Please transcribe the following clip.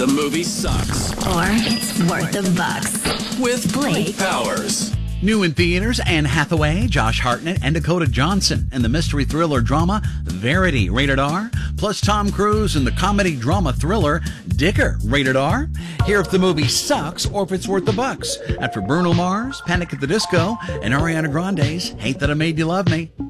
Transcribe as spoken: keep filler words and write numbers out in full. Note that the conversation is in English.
movie sucks. Or it's worth the bucks. With Blake Powers. New in theaters, Anne Hathaway, Josh Hartnett, and Dakota Johnson in the mystery thriller drama Verity, rated R, plus Tom Cruise in the comedy drama thriller Dicker, rated R. Hear if the movie sucks or if it's worth the bucks. After Bruno Mars, Panic at the Disco, and Ariana Grande's Hate That I Made You Love Me.